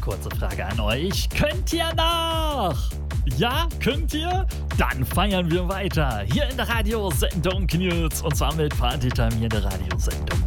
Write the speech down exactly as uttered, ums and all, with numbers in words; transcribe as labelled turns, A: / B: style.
A: kurze Frage an euch. Könnt ihr noch? Ja, könnt ihr? Dann feiern wir weiter. Hier in der Radiosendung Knüls. Und zwar mit Partytime hier in der Radiosendung.